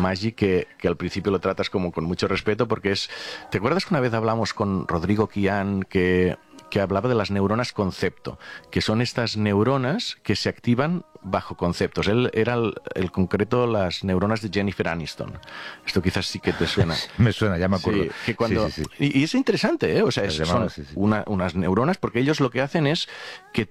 Maggi, que al principio lo tratas como con mucho respeto, porque es... ¿Te acuerdas que una vez hablamos con Rodrigo Quián que hablaba de las neuronas concepto, que son estas neuronas que se activan bajo conceptos? Él era el concreto las neuronas de Jennifer Aniston. Esto quizás sí que te suena. Me suena, ya me acuerdo. Sí, que cuando... Sí. Y es interesante, ¿eh? O sea, son unas neuronas, porque ellos lo que hacen es que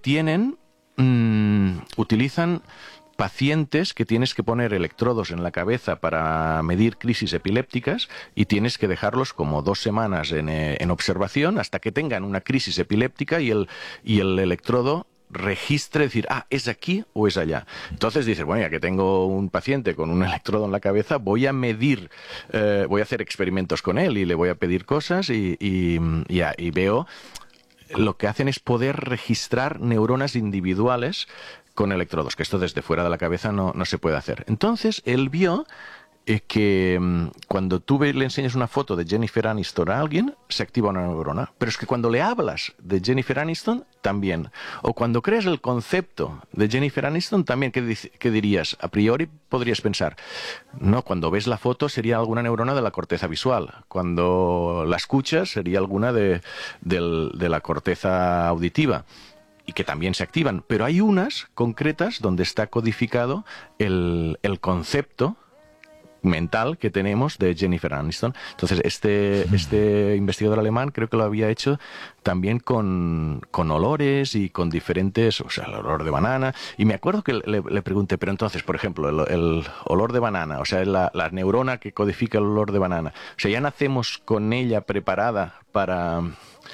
utilizan pacientes que tienes que poner electrodos en la cabeza para medir crisis epilépticas y tienes que dejarlos como 2 semanas en observación hasta que tengan una crisis epiléptica y el electrodo registre, decir, es aquí o es allá. Entonces dices, bueno, ya que tengo un paciente con un electrodo en la cabeza, voy a medir, voy a hacer experimentos con él y le voy a pedir cosas y veo... Lo que hacen es poder registrar neuronas individuales con electrodos, que esto desde fuera de la cabeza no se puede hacer. Entonces, él vio que cuando tú le enseñas una foto de Jennifer Aniston a alguien, se activa una neurona. Pero es que cuando le hablas de Jennifer Aniston, también. O cuando creas el concepto de Jennifer Aniston, también, ¿qué dirías? A priori podrías pensar, no, cuando ves la foto sería alguna neurona de la corteza visual. Cuando la escuchas sería alguna de la corteza auditiva. Y que también se activan. Pero hay unas concretas donde está codificado el concepto mental que tenemos de Jennifer Aniston. Entonces, este investigador alemán creo que lo había hecho también con olores y con diferentes, o sea, el olor de banana. Y me acuerdo que le pregunté, pero entonces, por ejemplo, el olor de banana, o sea, la neurona que codifica el olor de banana, o sea, ya nacemos con ella preparada para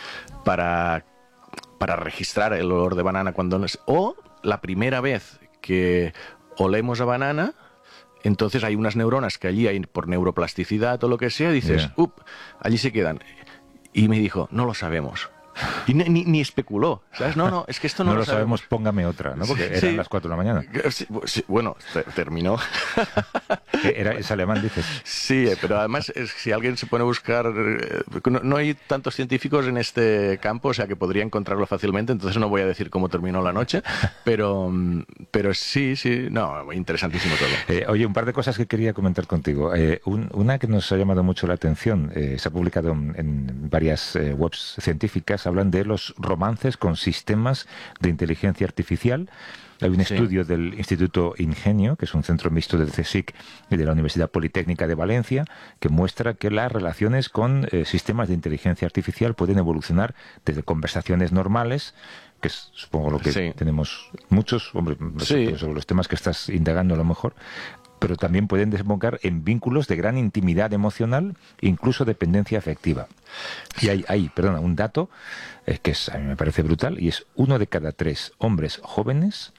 registrar el olor de banana o la primera vez que olemos a banana, entonces hay unas neuronas que allí hay por neuroplasticidad o lo que sea, dices, allí se quedan. Y me dijo, no lo sabemos. Y ni especuló, ¿sabes? No, es que esto no lo sabemos, póngame otra, ¿no? Porque eran las 4 de la mañana. Sí, bueno, terminó. ¿Es alemán, dices? Sí, pero además, si alguien se pone a buscar... No hay tantos científicos en este campo, o sea que podría encontrarlo fácilmente, entonces no voy a decir cómo terminó la noche, pero sí, no, interesantísimo todo. Oye, un par de cosas que quería comentar contigo. Una que nos ha llamado mucho la atención, se ha publicado en varias webs científicas, hablan de los romances con sistemas de inteligencia artificial. Hay un estudio del Instituto Ingenio, que es un centro mixto del CSIC y de la Universidad Politécnica de Valencia, que muestra que las relaciones con sistemas de inteligencia artificial pueden evolucionar desde conversaciones normales, que es supongo lo que tenemos muchos, sobre los temas que estás indagando a lo mejor, pero también pueden desembocar en vínculos de gran intimidad emocional, incluso dependencia afectiva. Y hay un dato que a mí me parece brutal, y es 1 de cada 3 hombres jóvenes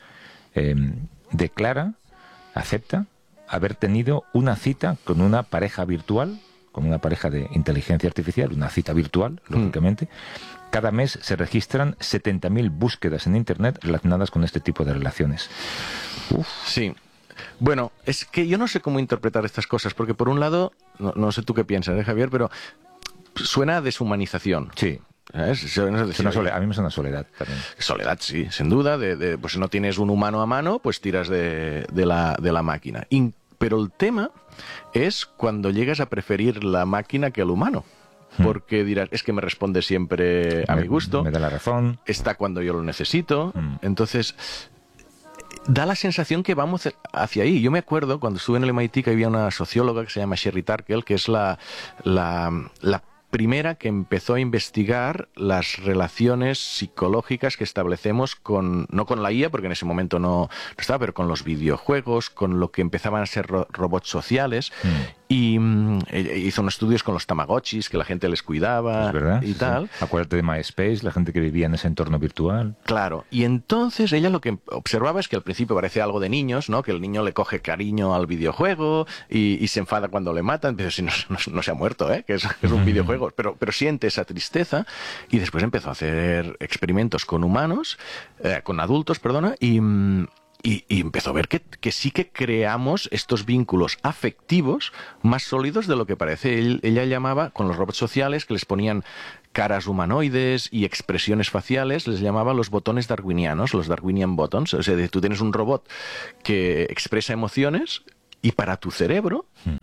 acepta haber tenido una cita con una pareja virtual, con una pareja de inteligencia artificial, una cita virtual, lógicamente. Cada mes se registran 70.000 búsquedas en Internet relacionadas con este tipo de relaciones. Sí. Bueno, es que yo no sé cómo interpretar estas cosas, porque por un lado, no sé tú qué piensas, Javier, pero suena a deshumanización. Sí. A mí me suena soledad también. Soledad, sí, sin duda. Pues si no tienes un humano a mano, pues tiras de la máquina. Pero el tema es cuando llegas a preferir la máquina que el humano. Porque dirás, es que me responde siempre a mi gusto. Me da la razón. Está cuando yo lo necesito. Entonces... da la sensación que vamos hacia ahí. Yo me acuerdo cuando estuve en el MIT que había una socióloga que se llama Sherry Turkle, que es la primera que empezó a investigar las relaciones psicológicas que establecemos no con la IA, porque en ese momento no estaba, pero con los videojuegos, con lo que empezaban a ser robots sociales. Y hizo unos estudios con los tamagotchis, que la gente les cuidaba y tal. Acuérdate de MySpace, la gente que vivía en ese entorno virtual. Claro, y entonces ella lo que observaba es que al principio parece algo de niños, ¿no? Que el niño le coge cariño al videojuego y se enfada cuando le matan, pero si no se ha muerto, que es un videojuego, pero siente esa tristeza, y después empezó a hacer experimentos con humanos, con adultos, y empezó a ver que sí que creamos estos vínculos afectivos más sólidos de lo que parece. Ella llamaba, con los robots sociales, que les ponían caras humanoides y expresiones faciales, les llamaba los botones darwinianos, los Darwinian buttons. O sea, tú tienes un robot que expresa emociones y para tu cerebro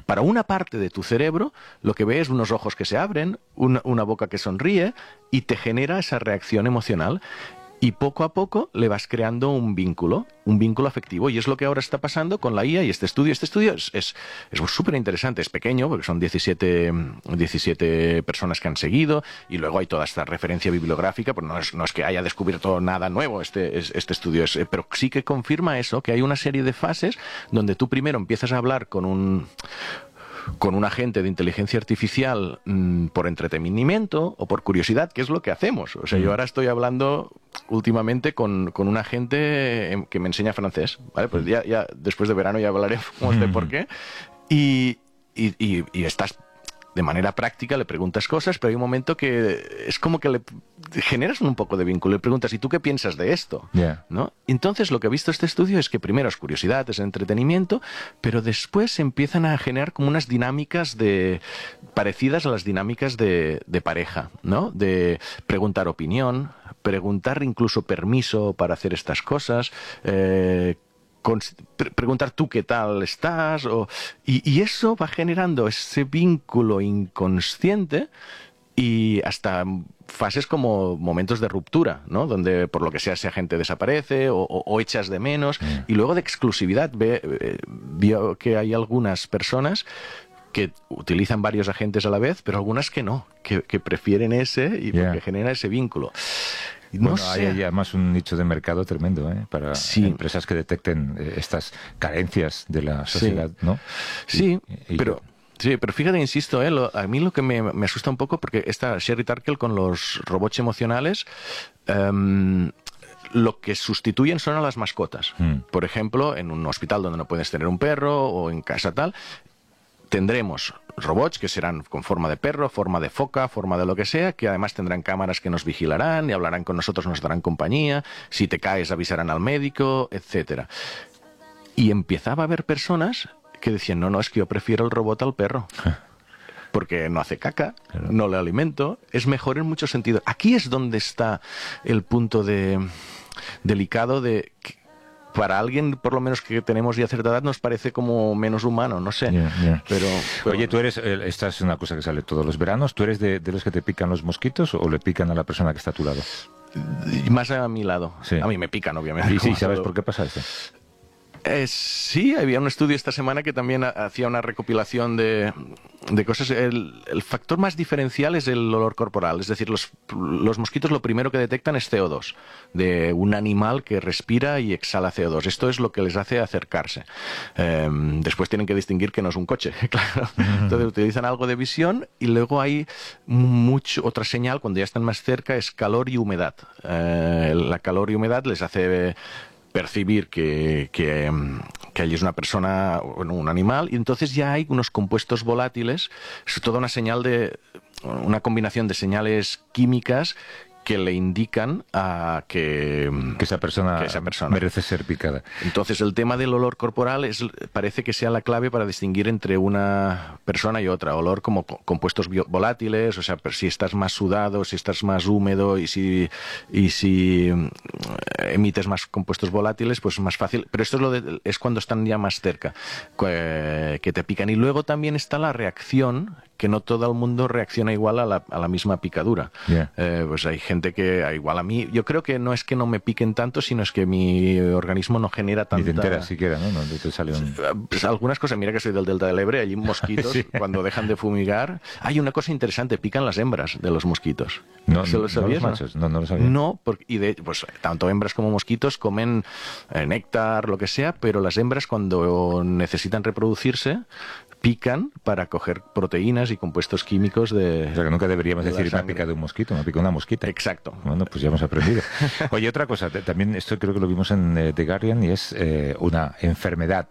para una parte de tu cerebro, lo que ve es unos ojos que se abren, una boca que sonríe y te genera esa reacción emocional. Y poco a poco le vas creando un vínculo afectivo. Y es lo que ahora está pasando con la IA y este estudio. Este estudio es súper interesante, es pequeño, porque son 17 personas que han seguido, y luego hay toda esta referencia bibliográfica, pues no es que haya descubierto nada nuevo este estudio, pero sí que confirma eso, que hay una serie de fases donde tú primero empiezas a hablar con un agente de inteligencia artificial por entretenimiento o por curiosidad, que es lo que hacemos. O sea, yo ahora estoy hablando últimamente con un agente que me enseña francés, ¿vale? Pues ya después de verano ya hablaremos de por qué. Y estás de manera práctica, le preguntas cosas, pero hay un momento que es como que le generas un poco de vínculo, le preguntas, ¿y tú qué piensas de esto? Yeah. ¿No? Entonces lo que ha visto este estudio es que primero es curiosidad, es entretenimiento, pero después se empiezan a generar como unas dinámicas parecidas a las dinámicas de pareja, ¿no? De preguntar opinión, preguntar incluso permiso para hacer estas cosas, preguntar tú qué tal estás, y eso va generando ese vínculo inconsciente y hasta fases como momentos de ruptura, ¿no? Donde por lo que sea ese agente desaparece o echas de menos, y luego de exclusividad. Vio que hay algunas personas que utilizan varios agentes a la vez, pero algunas que no, que prefieren ese y porque genera ese vínculo. Bueno, hay además un nicho de mercado tremendo, para empresas que detecten estas carencias de la sociedad, ¿no? Sí, pero fíjate, insisto, a mí lo que me asusta un poco, porque esta Sherry Turkle con los robots emocionales, lo que sustituyen son a las mascotas. Por ejemplo, en un hospital donde no puedes tener un perro, o en casa tal, tendremos robots que serán con forma de perro, forma de foca, forma de lo que sea, que además tendrán cámaras que nos vigilarán y hablarán con nosotros, nos darán compañía, si te caes avisarán al médico, etcétera. Y empezaba a haber personas que decían, no, es que yo prefiero el robot al perro. Porque no hace caca, no le alimento, es mejor en muchos sentidos. Aquí es donde está el punto delicado de... Para alguien, por lo menos que tenemos ya cierta edad, nos parece como menos humano, no sé. Pero oye, tú eres, esta es una cosa que sale todos los veranos, ¿tú eres de los que te pican los mosquitos o le pican a la persona que está a tu lado? Más a mi lado. Sí. A mí me pican, obviamente. ¿Y sí, sabes por qué pasa esto? Sí, había un estudio esta semana que también hacía una recopilación de cosas. El factor más diferencial es el olor corporal. Es decir, los mosquitos lo primero que detectan es CO2, de un animal que respira y exhala CO2. Esto es lo que les hace acercarse. Después tienen que distinguir que no es un coche, claro. Entonces utilizan algo de visión, y luego hay otra señal, cuando ya están más cerca, es calor y humedad. La calor y humedad les hace percibir que allí es una persona o un animal, y entonces ya hay unos compuestos volátiles, es toda una combinación de señales químicas que le indican a que esa persona merece ser picada. Entonces el tema del olor corporal parece que sea la clave para distinguir entre una persona y otra. Olor como compuestos volátiles, o sea, si estás más sudado, si estás más húmedo y si emites más compuestos volátiles, pues es más fácil. Pero esto es cuando están ya más cerca, que te pican. Y luego también está la reacción, que no todo el mundo reacciona igual a la misma picadura. Pues hay gente que, igual a mí, yo creo que no es que no me piquen tanto, sino es que mi organismo no genera tanta... Ni te enteras siquiera, ¿no? ¿Dónde te sale pues algunas cosas, mira que soy del Delta del Ebre, allí mosquitos, cuando dejan de fumigar... Hay una cosa interesante, pican las hembras de los mosquitos. ¿Se lo sabías? ¿No los machos? No lo sabía. No, pues tanto hembras como mosquitos comen néctar, lo que sea, pero las hembras, cuando necesitan reproducirse, pican para coger proteínas y compuestos químicos de... O sea, que nunca deberíamos decir me ha picado un mosquito, me ha picado una mosquita. Exacto. Bueno, pues ya hemos aprendido. Oye, otra cosa, también esto creo que lo vimos en The Guardian, y es una enfermedad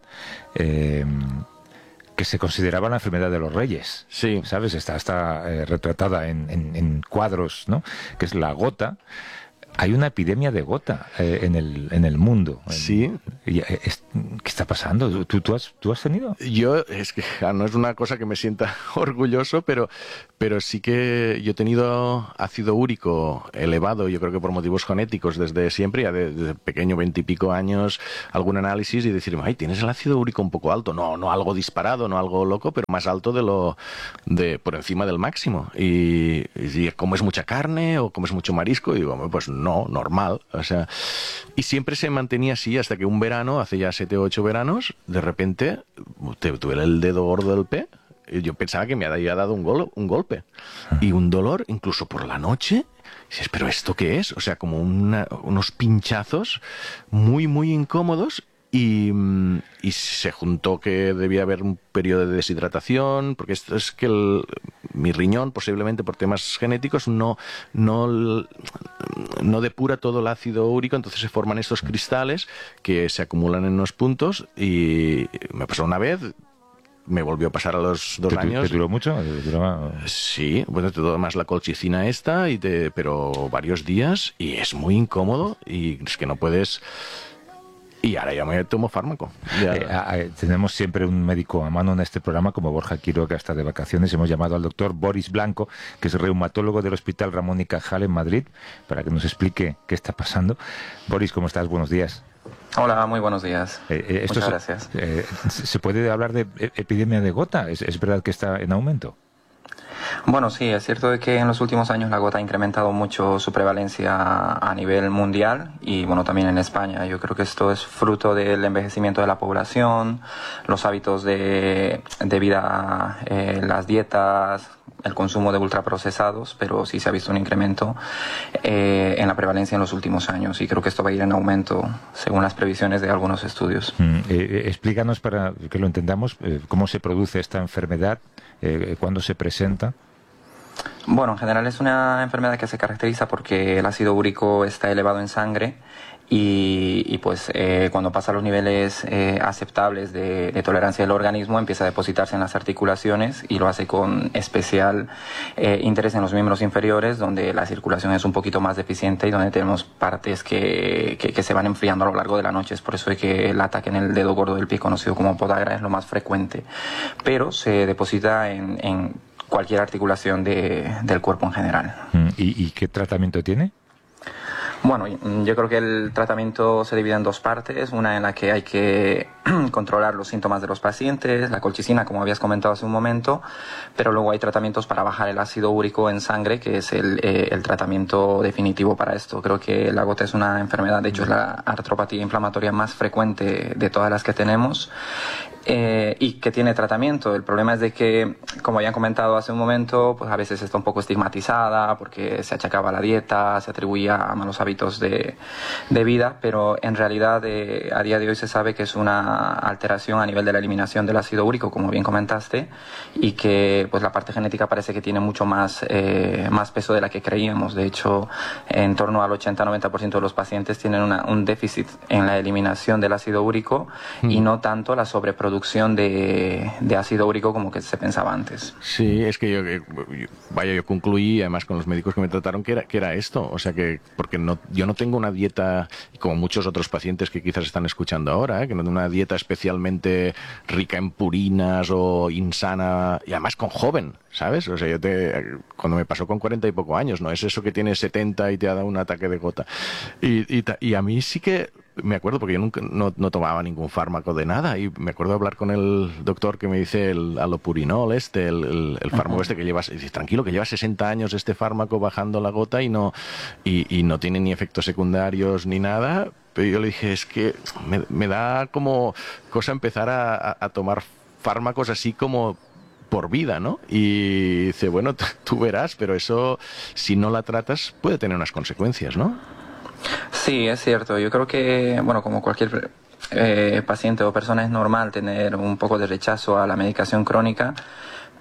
que se consideraba la enfermedad de los reyes. Sí. ¿Sabes? Está retratada en cuadros, ¿no? Que es la gota. Hay una epidemia de gota en el mundo. Sí. ¿Qué está pasando? ¿Tú has tenido? Yo, es que no es una cosa que me sienta orgulloso, pero sí que yo he tenido ácido úrico elevado, yo creo que por motivos genéticos desde siempre, ya desde pequeño, 20 y pico años, algún análisis y decir, ay, tienes el ácido úrico un poco alto. No algo disparado, no algo loco, pero más alto por encima del máximo. Y comes mucha carne o comes mucho marisco, y digo, pues no, normal. O sea, y siempre se mantenía así hasta que un verano, hace ya 7 o 8 veranos, de repente te duele el dedo gordo del pie. Y yo pensaba que me había dado un golpe. Y un dolor, incluso por la noche. Y dices, ¿pero esto qué es? O sea, como unos pinchazos muy, muy incómodos. Y se juntó que debía haber un periodo de deshidratación, porque esto es que mi riñón, posiblemente por temas genéticos, no depura todo el ácido úrico, entonces se forman estos cristales que se acumulan en unos puntos, y me pasó una vez. Me volvió a pasar a los 2 años. ¿Te duró mucho? Sí, bueno, te da más la colchicina esta, pero varios días, y es muy incómodo, y es que no puedes. Y ahora ya me tomo fármaco. Tenemos siempre un médico a mano en este programa, como Borja Quiroga, que está de vacaciones. Hemos llamado al doctor Boris Blanco, que es reumatólogo del Hospital Ramón y Cajal en Madrid, para que nos explique qué está pasando. Boris, ¿cómo estás? Buenos días. Hola, muy buenos días. Muchas gracias. ¿Se puede hablar de epidemia de gota? ¿Es verdad que está en aumento? Bueno, sí, es cierto de que en los últimos años la gota ha incrementado mucho su prevalencia a nivel mundial y bueno, también en España. Yo creo que esto es fruto del envejecimiento de la población, los hábitos de vida, las dietas, el consumo de ultraprocesados, pero sí se ha visto un incremento en la prevalencia en los últimos años, y creo que esto va a ir en aumento según las previsiones de algunos estudios. Explícanos, para que lo entendamos, cómo se produce esta enfermedad, cuándo se presenta. Bueno, en general es una enfermedad que se caracteriza porque el ácido úrico está elevado en sangre y pues cuando pasa los niveles aceptables de tolerancia del organismo, empieza a depositarse en las articulaciones, y lo hace con especial interés en los miembros inferiores, donde la circulación es un poquito más deficiente y donde tenemos partes que se van enfriando a lo largo de la noche. Es por eso que el ataque en el dedo gordo del pie, conocido como podagra, es lo más frecuente, pero se deposita en cualquier articulación del cuerpo en general. ¿Y qué tratamiento tiene? Bueno, yo creo que el tratamiento se divide en 2 partes, una en la que hay que controlar los síntomas de los pacientes, la colchicina, como habías comentado hace un momento, pero luego hay tratamientos para bajar el ácido úrico en sangre, que es el tratamiento definitivo para esto. Creo que la gota es una enfermedad, de hecho es la artropatía inflamatoria más frecuente de todas las que tenemos, y que tiene tratamiento. El problema es de que, como habían comentado hace un momento, pues a veces está un poco estigmatizada porque se achacaba a la dieta, se atribuía a malos hábitos de vida, pero en realidad a día de hoy se sabe que es una alteración a nivel de la eliminación del ácido úrico, como bien comentaste, y que pues la parte genética parece que tiene mucho más peso de la que creíamos. De hecho, en torno al 80-90% de los pacientes tienen un déficit en la eliminación del ácido úrico y no tanto la sobreproducción de ácido úrico como que se pensaba antes. Sí, es que yo concluí, además con los médicos que me trataron, que era esto. O sea que, porque yo no tengo una dieta, como muchos otros pacientes que quizás están escuchando ahora, que no tengo una dieta especialmente rica en purinas o insana, y además con joven, ¿sabes? O sea, cuando me pasó con 40 y poco años, no es eso que tienes 70 y te ha dado un ataque de gota. Y a mí sí que me acuerdo, porque yo nunca no tomaba ningún fármaco de nada, y me acuerdo de hablar con el doctor que me dice el alopurinol, el fármaco este que llevas, y dice, tranquilo, que lleva 60 años este fármaco bajando la gota y no tiene ni efectos secundarios ni nada. Pero yo le dije, es que me da como cosa empezar a tomar fármacos así como por vida, ¿no? Y dice, bueno, tú verás, pero eso, si no la tratas, puede tener unas consecuencias, ¿no? Sí, es cierto. Yo creo que, bueno, como cualquier paciente o persona, es normal tener un poco de rechazo a la medicación crónica,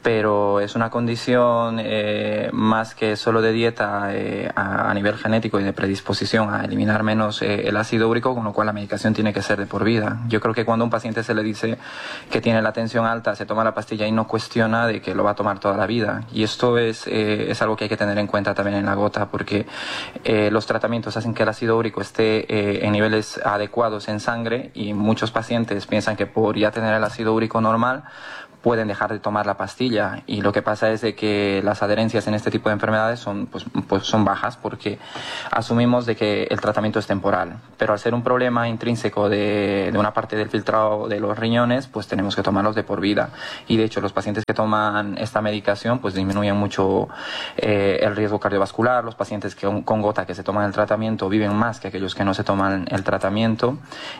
pero es una condición más que solo de dieta a nivel genético y de predisposición a eliminar menos el ácido úrico, con lo cual la medicación tiene que ser de por vida. Yo creo que cuando a un paciente se le dice que tiene la tensión alta, se toma la pastilla y no cuestiona de que lo va a tomar toda la vida. Y esto es algo que hay que tener en cuenta también en la gota, porque los tratamientos hacen que el ácido úrico esté en niveles adecuados en sangre, y muchos pacientes piensan que por ya tener el ácido úrico normal pueden dejar de tomar la pastilla, y lo que pasa es de que las adherencias en este tipo de enfermedades son bajas, porque asumimos de que el tratamiento es temporal, pero al ser un problema intrínseco de una parte del filtrado de los riñones, pues tenemos que tomarlos de por vida. Y de hecho los pacientes que toman esta medicación pues disminuyen mucho el riesgo cardiovascular. Los pacientes con gota que se toman el tratamiento viven más que aquellos que no se toman el tratamiento,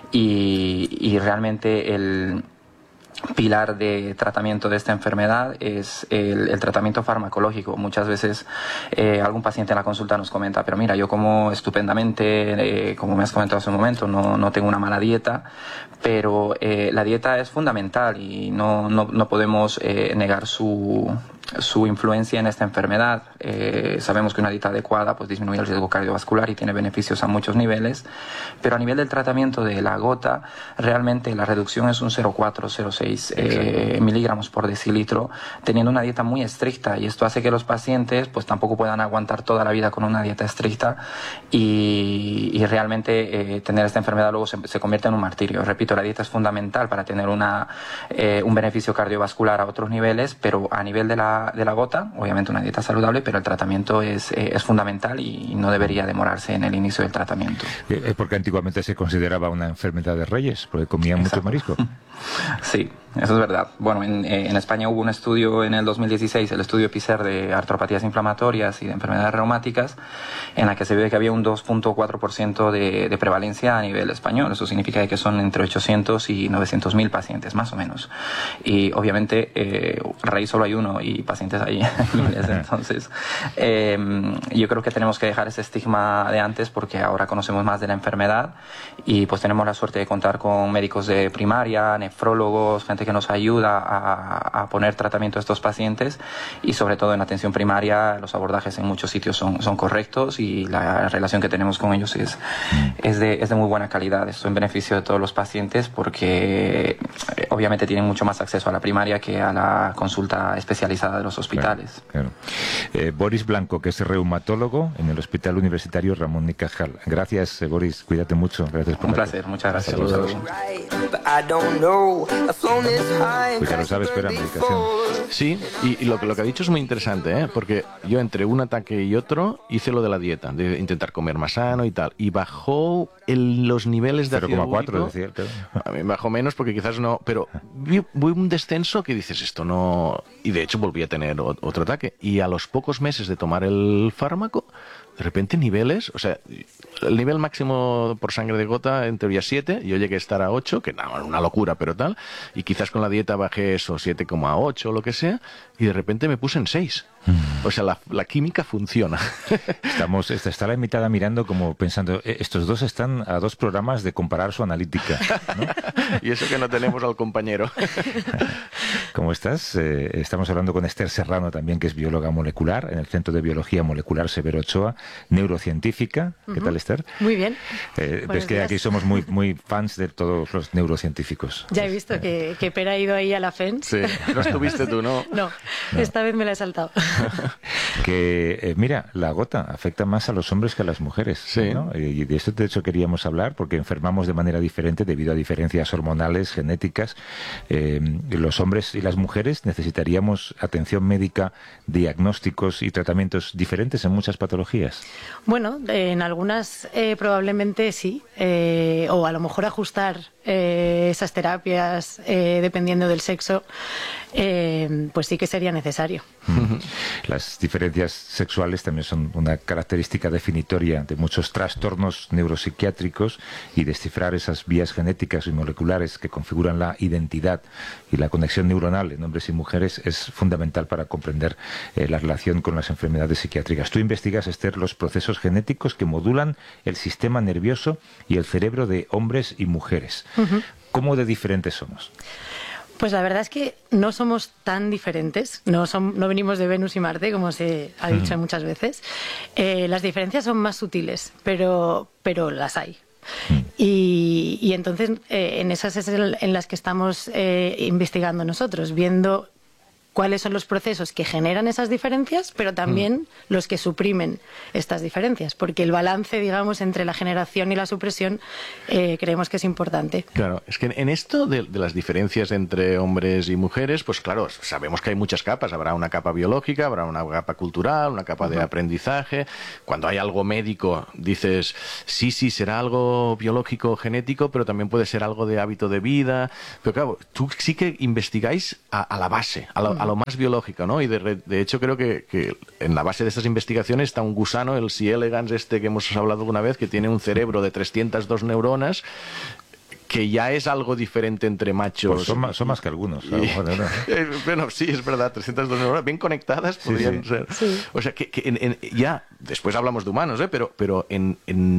y realmente el pilar de tratamiento de esta enfermedad es el tratamiento farmacológico. Muchas veces algún paciente en la consulta nos comenta, pero mira, yo como estupendamente, como me has comentado hace un momento, no tengo una mala dieta, pero la dieta es fundamental y no podemos negar su influencia en esta enfermedad. Sabemos que una dieta adecuada pues disminuye el riesgo cardiovascular y tiene beneficios a muchos niveles, pero a nivel del tratamiento de la gota, realmente la reducción es un 0,4-0,6 miligramos por decilitro, teniendo una dieta muy estricta, y esto hace que los pacientes pues tampoco puedan aguantar toda la vida con una dieta estricta, y realmente tener esta enfermedad luego se convierte en un martirio. Repito, la dieta es fundamental para tener un beneficio cardiovascular a otros niveles, pero a nivel de la gota, obviamente una dieta saludable, pero el tratamiento es fundamental y no debería demorarse en el inicio del tratamiento. Porque antiguamente se consideraba una enfermedad de reyes, porque comían mucho marisco. Sí, eso es verdad. Bueno, en España hubo un estudio en el 2016, el estudio PISER de artropatías inflamatorias y de enfermedades reumáticas, en la que se ve que había un 2,4% de prevalencia a nivel español. Eso significa que son entre 800 y 900.000 pacientes, más o menos. Y obviamente, rey solo hay uno y pacientes hay miles. Entonces, yo creo que tenemos que dejar ese estigma de antes, porque ahora conocemos más de la enfermedad y pues tenemos la suerte de contar con médicos de primaria, nefrólogos, gente que nos ayuda a poner tratamiento a estos pacientes, y sobre todo en atención primaria los abordajes en muchos sitios son correctos, y la relación que tenemos con ellos es de muy buena calidad. Esto en beneficio de todos los pacientes, porque obviamente tienen mucho más acceso a la primaria que a la consulta especializada de los hospitales. Claro. Boris Blanco, que es reumatólogo en el Hospital Universitario Ramón y Cajal. Gracias, Boris, cuídate mucho. Gracias por un placer, muchas gracias. Pues ya lo sabes, pero medicación. Sí, y lo que ha dicho es muy interesante, porque yo entre un ataque y otro hice lo de la dieta, de intentar comer más sano y tal, y bajó los niveles de ácido úrico. 0,4 decía, claro. A mí bajó menos porque quizás no, pero vi un descenso que dices, esto no... Y de hecho volví a tener otro ataque, y a los pocos meses de tomar el fármaco, de repente niveles, o sea, el nivel máximo por sangre de gota en teoría 7, yo llegué a estar a 8, que no, una locura, pero tal, y quizás con la dieta bajé eso, 7,8 o lo que sea, y de repente me puse en 6. O sea, la química funciona. Está la invitada mirando como pensando, estos dos están a 2 programas de comparar su analítica, ¿no? Y eso que no tenemos al compañero. ¿Cómo estás? Estamos hablando con Esther Serrano también, que es bióloga molecular en el Centro de Biología Molecular Severo Ochoa, neurocientífica. ¿Qué tal, Esther? Muy bien. Ves que aquí somos muy fans de todos los neurocientíficos. Ya he visto que Pera ha ido ahí a la FENS. Sí, no estuviste tú, ¿no? No, esta vez me la he saltado. Que, mira, la gota afecta más a los hombres que a las mujeres, sí, ¿no? Y de esto, de hecho, queríamos hablar, porque enfermamos de manera diferente debido a diferencias hormonales, genéticas. Los hombres y las mujeres necesitaríamos atención médica, diagnósticos y tratamientos diferentes en muchas patologías. Bueno, en algunas probablemente sí, o a lo mejor ajustar esas terapias dependiendo del sexo, pues sí que sería necesario. Las diferencias sexuales también son una característica definitoria de muchos trastornos neuropsiquiátricos, y descifrar esas vías genéticas y moleculares que configuran la identidad y la conexión neuronal en hombres y mujeres es fundamental para comprender la relación con las enfermedades psiquiátricas. Tú investigas, Esther, los procesos genéticos que modulan el sistema nervioso y el cerebro de hombres y mujeres. ¿Cómo de diferentes somos? Pues la verdad es que no somos tan diferentes, no venimos de Venus y Marte, como se ha dicho muchas veces. Las diferencias son más sutiles, pero las hay. Y entonces en esas es en las que estamos investigando nosotros, viendo cuáles son los procesos que generan esas diferencias, pero también los que suprimen estas diferencias, porque el balance, digamos, entre la generación y la supresión creemos que es importante. Claro, es que en esto de las diferencias entre hombres y mujeres, pues claro, sabemos que hay muchas capas. Habrá una capa biológica, habrá una capa cultural, una capa de aprendizaje. Cuando hay algo médico, dices, sí, será algo biológico o genético, pero también puede ser algo de hábito de vida. Pero claro, tú sí que investigáis a la base, a lo más biológico, ¿no? Y de hecho creo que en la base de estas investigaciones está un gusano, el C. elegans, que hemos hablado alguna vez, que tiene un cerebro de 302 neuronas, que ya es algo diferente entre machos. Pues son más que algunos. Bueno, sí, es verdad, 302 neuronas bien conectadas podrían ser. Sí. O sea, que ya, después hablamos de humanos, pero en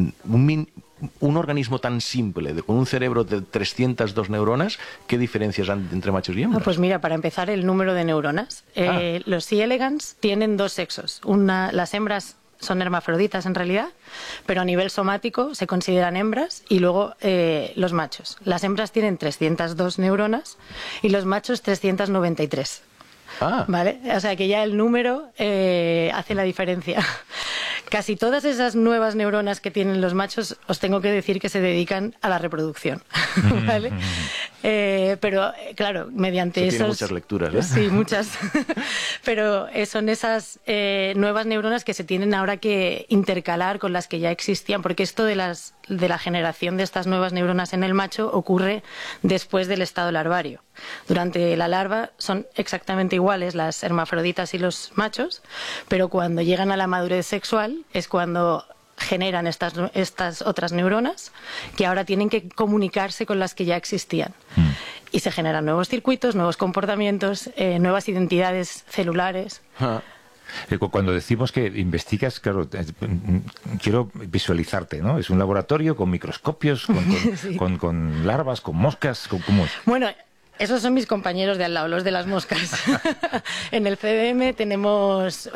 un organismo tan simple, con un cerebro de 302 neuronas, ¿qué diferencias hay entre machos y hembras? Pues mira, para empezar, el número de neuronas. Los C. elegans tienen dos sexos. Las hembras son hermafroditas en realidad, pero a nivel somático se consideran hembras, y luego los machos. Las hembras tienen 302 neuronas y los machos 393. ¿Vale? O sea que ya el número hace la diferencia. Casi todas esas nuevas neuronas que tienen los machos, os tengo que decir que se dedican a la reproducción, ¿vale? Pero, claro, mediante tiene muchas lecturas, ¿eh? Sí, muchas. Pero son esas nuevas neuronas que se tienen ahora que intercalar con las que ya existían, porque esto de la generación de estas nuevas neuronas en el macho ocurre después del estado larvario. Durante la larva son exactamente iguales las hermafroditas y los machos, pero cuando llegan a la madurez sexual es cuando generan estas otras neuronas que ahora tienen que comunicarse con las que ya existían. Y se generan nuevos circuitos, nuevos comportamientos, nuevas identidades celulares. Cuando decimos que investigas, claro, quiero visualizarte, ¿no? Es un laboratorio con microscopios, sí. con larvas, con moscas, ¿cómo es? Bueno, esos son mis compañeros de al lado, los de las moscas. En el CDM tenemos,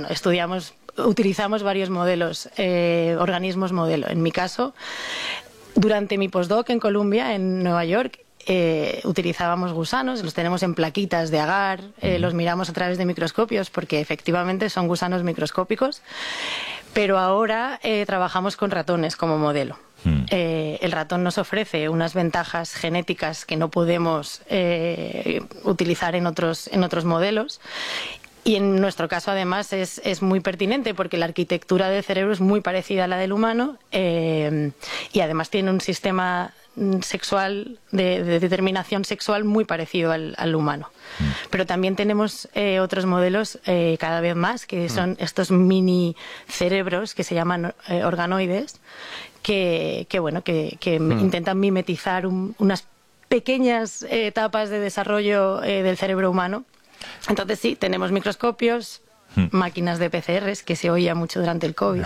utilizamos varios modelos, organismos modelo. En mi caso, durante mi postdoc en Columbia, en Nueva York, utilizábamos gusanos, los tenemos en plaquitas de agar, los miramos a través de microscopios porque efectivamente son gusanos microscópicos, pero ahora trabajamos con ratones como modelo. El ratón nos ofrece unas ventajas genéticas que no podemos utilizar en otros modelos. Y en nuestro caso, además, es muy pertinente porque la arquitectura del cerebro es muy parecida a la del humano y además tiene un sistema sexual de determinación sexual muy parecido al humano. Pero también tenemos otros modelos cada vez más, que son estos mini cerebros que se llaman organoides, que intentan mimetizar unas pequeñas etapas de desarrollo del cerebro humano. Entonces sí, tenemos microscopios, máquinas de PCRs, que se oía mucho durante el COVID.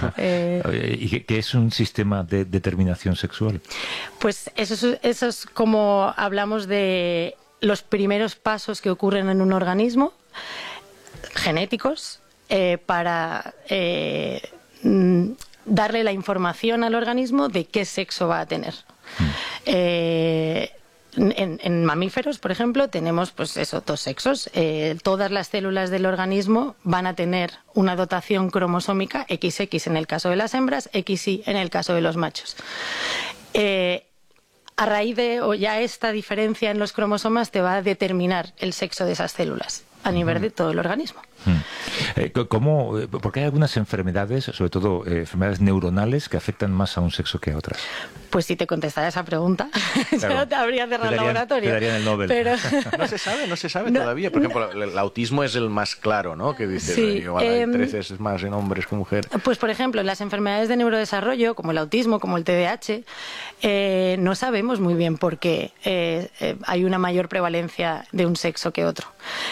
¿Y qué es un sistema de determinación sexual? Pues eso es como hablamos de los primeros pasos que ocurren en un organismo, genéticos, para darle la información al organismo de qué sexo va a tener. En mamíferos, por ejemplo, tenemos dos sexos. Todas las células del organismo van a tener una dotación cromosómica XX en el caso de las hembras, XY en el caso de los machos. A raíz de ya esta diferencia en los cromosomas te va a determinar el sexo de esas células a nivel de todo el organismo. Porque hay algunas enfermedades, sobre todo enfermedades neuronales, que afectan más a un sexo que a otras. Pues si te contestara esa pregunta, claro, ya te habría cerrado el laboratorio. Te darían el Nobel. Pero... No se sabe todavía. Por ejemplo, el autismo es el más claro, ¿no? Que dice, igual hay 13 es más en hombres que mujeres. Pues, por ejemplo, en las enfermedades de neurodesarrollo, como el autismo, como el TDAH, no sabemos muy bien por qué hay una mayor prevalencia de un sexo que otro.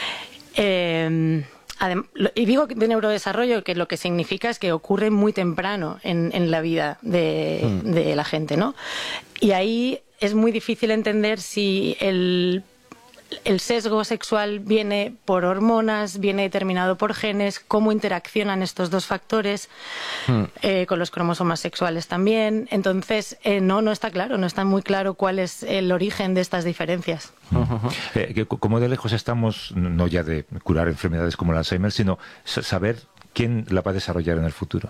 Y digo de neurodesarrollo que lo que significa es que ocurre muy temprano en la vida de la gente, ¿no? Y ahí es muy difícil entender si el sesgo sexual viene por hormonas, viene determinado por genes, cómo interaccionan estos dos factores, con los cromosomas sexuales también. Entonces, no está claro, no está muy claro cuál es el origen de estas diferencias. ¿Cómo de lejos estamos, no ya de curar enfermedades como el Alzheimer, sino saber quién la va a desarrollar en el futuro?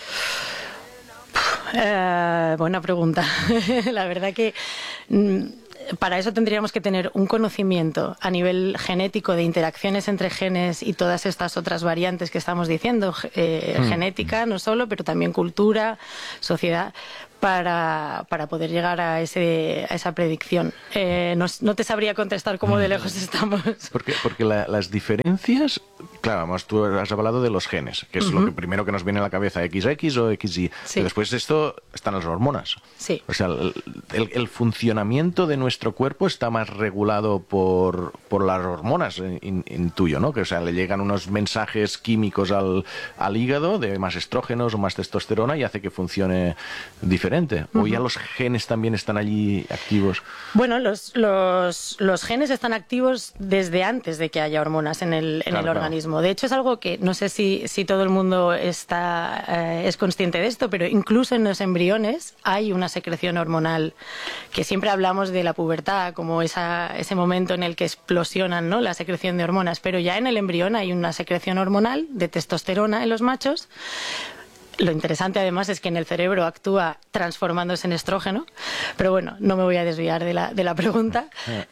Buena pregunta. La verdad que para eso tendríamos que tener un conocimiento a nivel genético de interacciones entre genes y todas estas otras variantes que estamos diciendo, genética no solo, pero también cultura, sociedad, para poder llegar a esa predicción. No te sabría contestar cómo de lejos estamos. Porque las diferencias, claro, vamos, tú has hablado de los genes, que es lo que primero que nos viene a la cabeza, XX o XY. Sí. Pero después de esto están las hormonas. Sí. O sea, el funcionamiento de nuestro cuerpo está más regulado por las hormonas, intuyo, ¿no? Que, o sea, le llegan unos mensajes químicos al hígado de más estrógenos o más testosterona y hace que funcione diferente. ¿O ya los genes también están allí activos? Bueno, los genes están activos desde antes de que haya hormonas en el organismo. De hecho, es algo que no sé si todo el mundo es consciente de esto, pero incluso en los embriones hay una secreción hormonal, que siempre hablamos de la pubertad como ese momento en el que explosionan, ¿no?, la secreción de hormonas, pero ya en el embrión hay una secreción hormonal de testosterona en los machos. Lo interesante, además, es que en el cerebro actúa transformándose en estrógeno. Pero bueno, no me voy a desviar de la pregunta.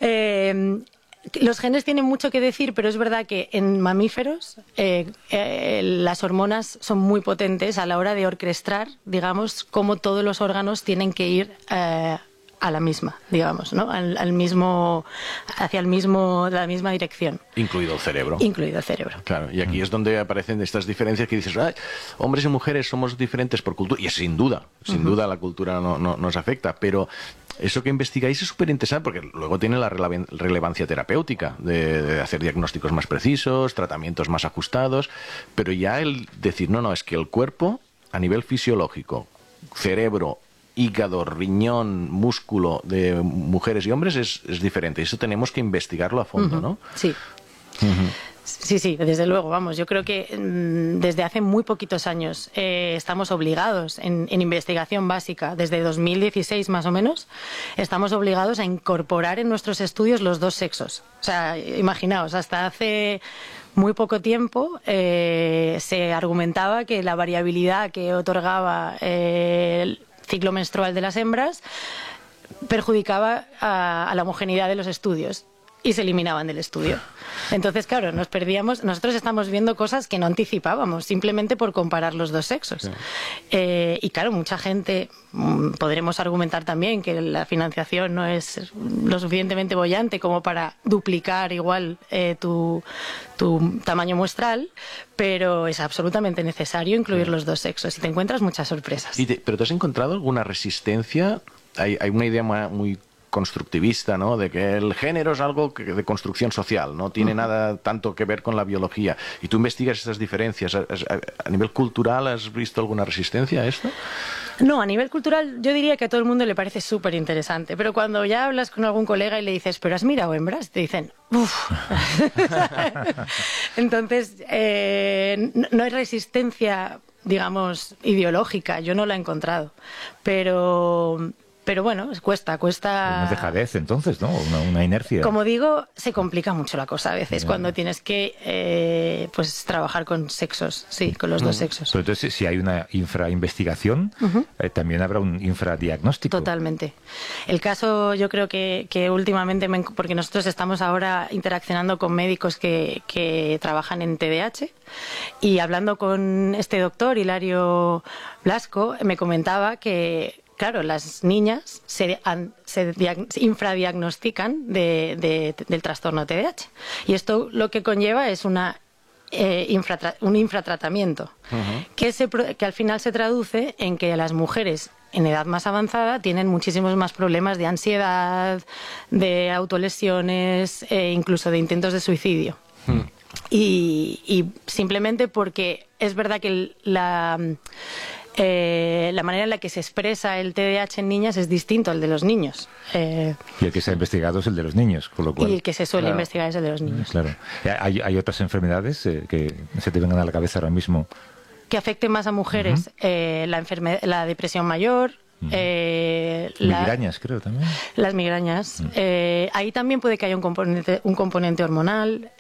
Los genes tienen mucho que decir, pero es verdad que en mamíferos las hormonas son muy potentes a la hora de orquestar, digamos, cómo todos los órganos tienen que ir a la misma, digamos, ¿no? Hacia la misma dirección. Incluido el cerebro. Incluido el cerebro. Claro, y aquí es donde aparecen estas diferencias que dices, hombres y mujeres somos diferentes por cultura, y sin duda la cultura no nos afecta, pero eso que investigáis es súper interesante porque luego tiene la relevancia terapéutica de hacer diagnósticos más precisos, tratamientos más ajustados, pero ya el decir, no, es que el cuerpo, a nivel fisiológico, cerebro, hígado, riñón, músculo de mujeres y hombres es diferente. Eso tenemos que investigarlo a fondo, ¿no? Sí. Sí, desde luego, vamos, yo creo que desde hace muy poquitos años estamos obligados en investigación básica, desde 2016 más o menos, estamos obligados a incorporar en nuestros estudios los dos sexos. O sea, imaginaos, hasta hace muy poco tiempo se argumentaba que la variabilidad que otorgaba el ciclo menstrual de las hembras perjudicaba a la homogeneidad de los estudios y se eliminaban del estudio. Entonces, claro, nos perdíamos. Nosotros estamos viendo cosas que no anticipábamos simplemente por comparar los dos sexos. Sí. Y claro, mucha gente, podremos argumentar también que la financiación no es lo suficientemente boyante como para duplicar igual tu tamaño muestral, pero es absolutamente necesario incluir los dos sexos y te encuentras muchas sorpresas. ¿Pero te has encontrado alguna resistencia? Hay una idea muy constructivista, ¿no?, de que el género es algo de construcción social, no tiene nada tanto que ver con la biología. Y tú investigas estas diferencias. ¿A nivel cultural has visto alguna resistencia a esto? No, a nivel cultural yo diría que a todo el mundo le parece súper interesante, pero cuando ya hablas con algún colega y le dices, ¿pero has mirado hembras?, te dicen, uff. Entonces, no hay resistencia, digamos, ideológica, yo no la he encontrado, pero bueno, cuesta. Una dejadez, entonces, ¿no? Una inercia. Como digo, se complica mucho la cosa a veces cuando tienes que pues trabajar con sexos, sí, con los dos sexos. Pero entonces, si hay una infrainvestigación, también habrá un infradiagnóstico. Totalmente. El caso, yo creo que últimamente, porque nosotros estamos ahora interaccionando con médicos que trabajan en TDAH, y hablando con este doctor, Hilario Blasco, me comentaba que claro, las niñas se infradiagnostican del trastorno TDAH. Y esto lo que conlleva es un infratratamiento, que al final se traduce en que las mujeres en edad más avanzada tienen muchísimos más problemas de ansiedad, de autolesiones, incluso de intentos de suicidio. Y simplemente porque es verdad que la manera en la que se expresa el TDAH en niñas es distinto al de los niños. Y el que se ha investigado es el de los niños, con lo cual... Y el que se suele investigar es el de los niños. Claro. ¿Hay otras enfermedades que se te vengan a la cabeza ahora mismo? Que afecten más a mujeres, la depresión mayor... migrañas, creo, también. Las migrañas. Ahí también puede que haya un componente hormonal.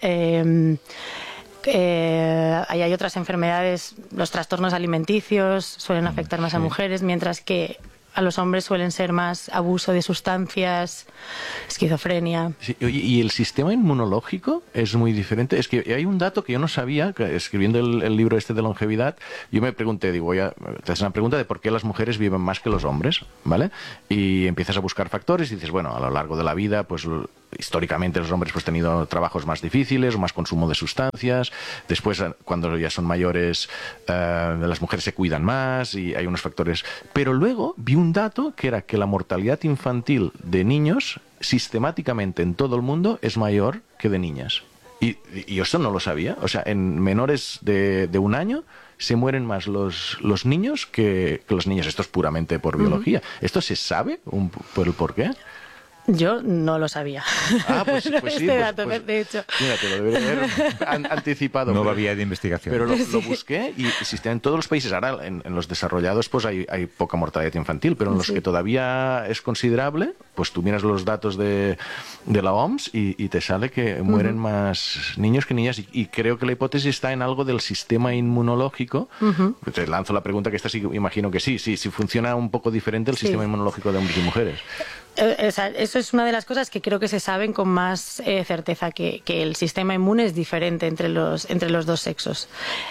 Ahí hay otras enfermedades, los trastornos alimenticios suelen afectar más a mujeres, mientras que a los hombres suelen ser más abuso de sustancias, esquizofrenia. Sí, y el sistema inmunológico es muy diferente. Es que hay un dato que yo no sabía, que escribiendo el libro este de longevidad, yo me pregunté, digo, te haces una pregunta de por qué las mujeres viven más que los hombres, ¿vale? Y empiezas a buscar factores y dices, bueno, a lo largo de la vida, pues históricamente los hombres pues han tenido trabajos más difíciles, más consumo de sustancias. Después, cuando ya son mayores, las mujeres se cuidan más y hay unos factores. Pero luego vi un dato que era que la mortalidad infantil de niños sistemáticamente en todo el mundo es mayor que de niñas. Y yo eso no lo sabía. O sea, en menores de 1 año se mueren más los niños que los niños. Esto es puramente por biología. ¿Esto se sabe por el por qué? Yo no lo sabía. Pues sí. Dato, de hecho. Mira, te lo debería haber anticipado. No había de investigación. Pero lo busqué y existen en todos los países. Ahora, en los desarrollados, pues hay poca mortalidad infantil, pero en los que todavía es considerable, pues tú miras los datos de la OMS y te sale que mueren más niños que niñas. Y creo que la hipótesis está en algo del sistema inmunológico. Te lanzo la pregunta, que esta sí, imagino que sí funciona un poco diferente el sistema inmunológico de hombres y mujeres. Eso es una de las cosas que creo que se saben con más certeza, que el sistema inmune es diferente entre los dos sexos.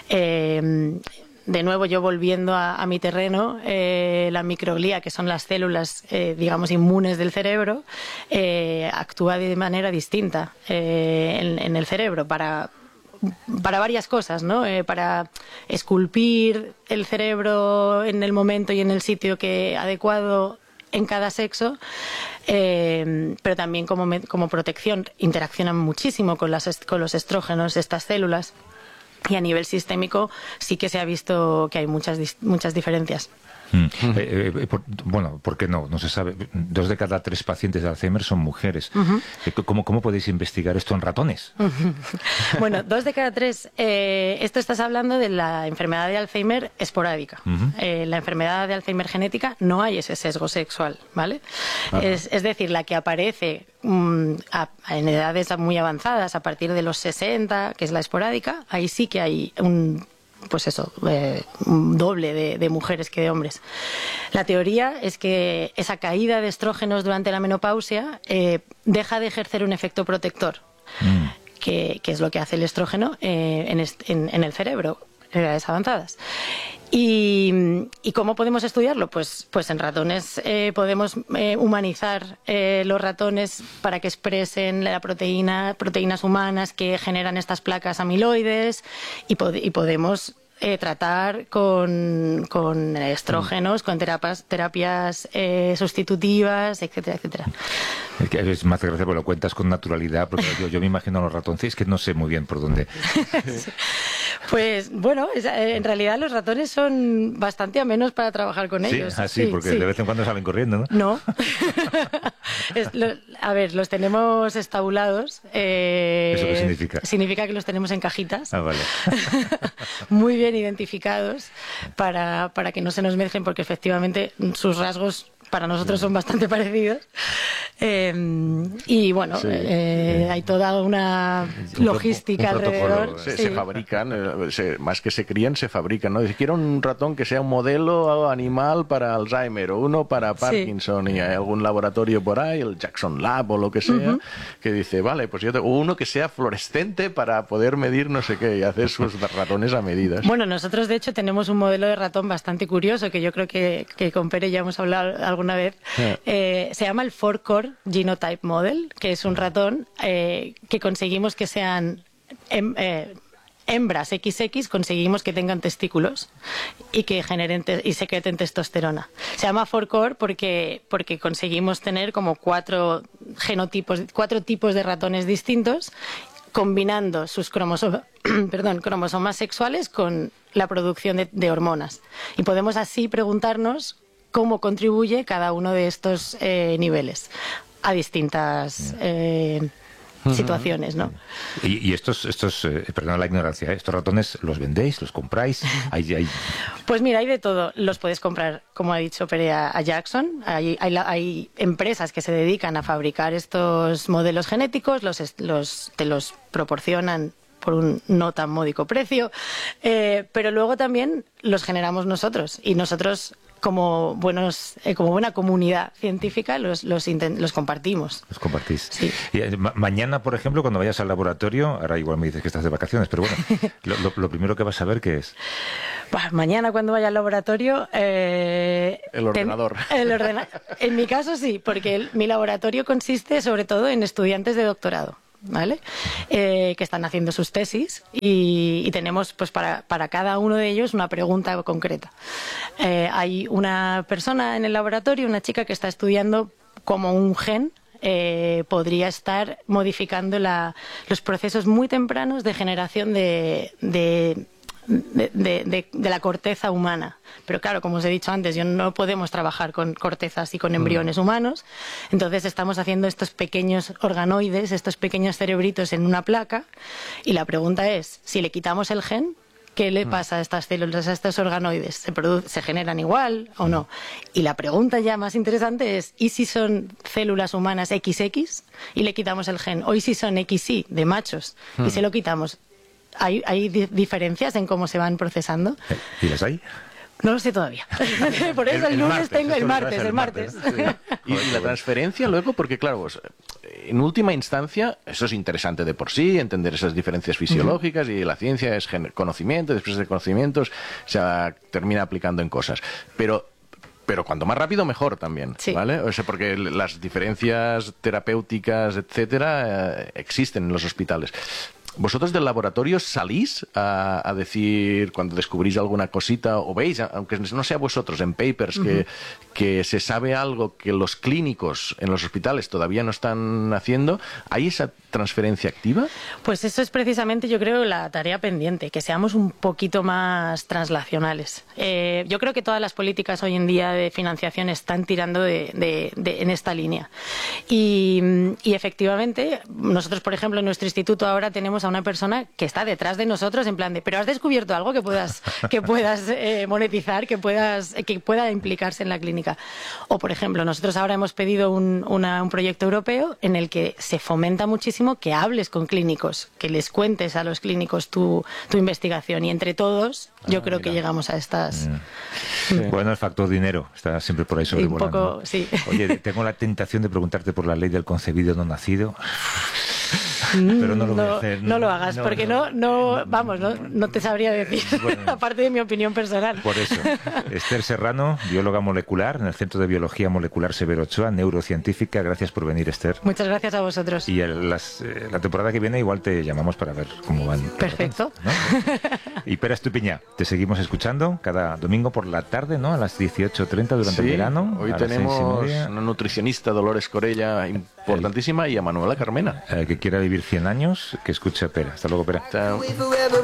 De nuevo, yo volviendo a mi terreno, la microglía, que son las células, digamos, inmunes del cerebro, actúa de manera distinta en el cerebro para varias cosas, ¿no? Para esculpir el cerebro en el momento y en el sitio adecuado en cada sexo, pero también como protección. Interaccionan muchísimo con los estrógenos, estas células, y a nivel sistémico sí que se ha visto que hay muchas diferencias. Bueno, ¿por qué no? No se sabe. 2 de cada 3 pacientes de Alzheimer son mujeres. ¿Cómo podéis investigar esto en ratones? Bueno, 2 de cada 3. Esto estás hablando de la enfermedad de Alzheimer esporádica. La enfermedad de Alzheimer genética no hay ese sesgo sexual, ¿vale? Es decir, la que aparece en edades muy avanzadas, a partir de los 60, que es la esporádica, ahí sí que hay un doble de mujeres que de hombres. La teoría es que esa caída de estrógenos durante la menopausia deja de ejercer un efecto protector, que es lo que hace el estrógeno en el cerebro en edades avanzadas. ¿Y cómo podemos estudiarlo? Pues en ratones podemos humanizar los ratones para que expresen proteínas humanas que generan estas placas amiloides, y podemos tratar con estrógenos, con terapias sustitutivas, etcétera, etcétera. Es más gracia porque lo cuentas con naturalidad, porque yo me imagino a los ratones, es que no sé muy bien por dónde. Pues bueno, en realidad los ratones son bastante amenos para trabajar con ellos. Sí, porque de vez en cuando salen corriendo, ¿no? No. A ver, los tenemos estabulados. ¿Eso qué significa? Significa que los tenemos en cajitas. Ah, vale. Muy bien identificados para que no se nos mezclen, porque efectivamente sus rasgos para nosotros son bastante parecidos. Y bueno, hay toda una logística alrededor. Se fabrican, más que se crían, se fabrican, ¿no? Dice, quiero un ratón que sea un modelo animal para Alzheimer, o uno para Parkinson, y hay algún laboratorio por ahí, el Jackson Lab o lo que sea, que dice, vale, pues yo tengo uno que sea fluorescente para poder medir no sé qué, y hacer sus ratones a medidas. Bueno, nosotros de hecho tenemos un modelo de ratón bastante curioso, que yo creo que con Pere ya hemos hablado alguna vez. Se llama el 4-Core Genotype Model, que es un ratón que conseguimos que sean hembras XX, conseguimos que tengan testículos y que generen y secreten testosterona. Se llama 4-Core porque conseguimos tener como 4 tipos de ratones distintos, combinando sus cromosomas sexuales con la producción de hormonas. Y podemos así preguntarnos cómo contribuye cada uno de estos niveles a distintas situaciones, ¿no? Y estos perdón la ignorancia, estos ratones los vendéis, los compráis. Pues mira, hay de todo. Los puedes comprar, como ha dicho Pere, a Jackson. Hay empresas que se dedican a fabricar estos modelos genéticos, te los proporcionan por un no tan módico precio, pero luego también los generamos nosotros, y nosotros como buena comunidad científica los compartimos. Los compartís. Sí. Y, mañana, por ejemplo, cuando vayas al laboratorio, ahora igual me dices que estás de vacaciones, pero bueno, lo primero que vas a ver, ¿qué es? Mañana cuando vaya al laboratorio... el ordenador. En mi caso sí, porque mi laboratorio consiste sobre todo en estudiantes de doctorado, ¿vale? Que están haciendo sus tesis y tenemos pues para cada uno de ellos una pregunta concreta. Hay una persona en el laboratorio, una chica que está estudiando cómo un gen podría estar modificando los procesos muy tempranos de generación de la corteza humana. Pero claro, como os he dicho antes, no podemos trabajar con cortezas y con embriones humanos, entonces estamos haciendo estos pequeños organoides, estos pequeños cerebritos en una placa, y la pregunta es, si le quitamos el gen, ¿qué le pasa a estas células, a estos organoides? ¿Se generan igual o no? Y la pregunta ya más interesante es, ¿y si son células humanas XX y le quitamos el gen? ¿O y si son XY de machos y se lo quitamos? ¿Hay diferencias en cómo se van procesando? ¿Y las hay? No lo sé todavía. Por eso el lunes tengo el martes. Sí. Y la transferencia luego, porque claro, pues, en última instancia, eso es interesante de por sí, entender esas diferencias fisiológicas, y la ciencia es conocimiento, después de conocimientos se termina aplicando en cosas. Pero cuanto más rápido, mejor también, sí. ¿vale? O sea, porque las diferencias terapéuticas, etcétera, existen en los hospitales. ¿Vosotros del laboratorio salís a decir cuando descubrís alguna cosita, o veis, aunque no sea vosotros, en papers que se sabe algo que los clínicos en los hospitales todavía no están haciendo? ¿Hay esa transferencia activa? Pues eso es precisamente, yo creo, la tarea pendiente, que seamos un poquito más translacionales. Yo creo que todas las políticas hoy en día de financiación están tirando en esta línea. Y efectivamente, nosotros, por ejemplo, en nuestro instituto ahora tenemos a una persona que está detrás de nosotros en plan de, pero has descubierto algo que puedas monetizar, que pueda implicarse en la clínica. O, por ejemplo, nosotros ahora hemos pedido un proyecto europeo en el que se fomenta muchísimo que hables con clínicos, que les cuentes a los clínicos tu investigación, y entre todos yo creo que llegamos a estas... Bueno, el factor dinero está siempre por ahí sobrevolando. Un poco, sí. Oye, tengo la tentación de preguntarte por la ley del concebido no nacido. Pero no lo voy a hacer. No lo hagas, porque no te sabría decir, bueno, aparte de mi opinión personal. Por eso. Esther Serrano, bióloga molecular en el Centro de Biología Molecular Severo Ochoa, neurocientífica. Gracias por venir, Esther. Muchas gracias a vosotros. Y la temporada que viene igual te llamamos para ver cómo van. Perfecto. ¿No? Y Pere Estupiñán, te seguimos escuchando cada domingo por la tarde, ¿no? A las 18:30 durante el verano. Hoy tenemos una nutricionista, Dolores Corella, importantísima, y a Manuela Carmena. Que quiera vivir 100 años, que escuche a Pere. Hasta luego, Pere. Chao.